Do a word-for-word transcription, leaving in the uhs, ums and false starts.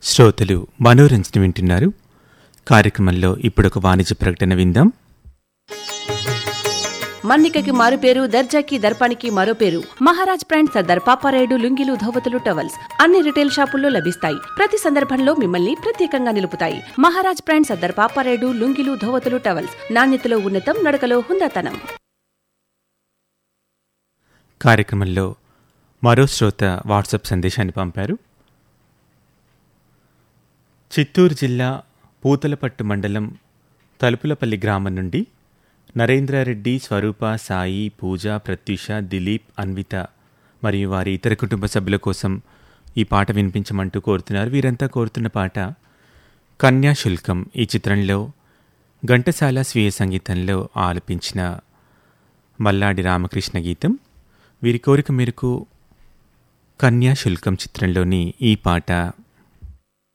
శ్రోతలు మనోరంజన వింటున్నారు. కార్యక్రమంలో ఇప్పుడొక వాణిజ్య ప్రకటన విందాం. మన్నికకి మారు పేరు, దర్జాకి దర్పానికి మరో పేరు. మహారాజ్ బ్రాండ్ సర్దార్ పాపారాయుడు లుంగీలు, ధోవతులు, టవల్స్ అన్ని రిటైల్ షాపుల్లో లభిస్తాయి. ప్రతి సందర్భంలో మిమ్మల్ని ప్రత్యేకంగా నిలుపుతాయి. మహారాజ్ బ్రాండ్ సర్దార్ పాపారాయుడు లుంగీలు, ధోవతులు, టవల్స్ నాణ్యతలో ఉన్నతం, నడకలో హుందాతనం. కార్యక్రమంలో మరో శ్రోత వాట్సాప్ సందేశాన్ని పంపారు. చిత్తూరు జిల్లా పూతలపట్టు మండలం తలుపులపల్లి గ్రామం నుండి నరేంద్రారెడ్డి, స్వరూప, సాయి, పూజ, ప్రత్యూష, దిలీప్, అన్విత మరియు వారి ఇతర కుటుంబ సభ్యుల కోసం ఈ పాట వినిపించమంటూ కోరుతున్నారు. వీరంతా కోరుతున్న పాట కన్యాశుల్కం. ఈ చిత్రంలో ఘంటసాల స్వీయ సంగీతంలో ఆలపించిన మల్లాడి రామకృష్ణ గీతం. వీరి కోరిక మేరకు కన్యాశుల్కం చిత్రంలోని ఈ పాట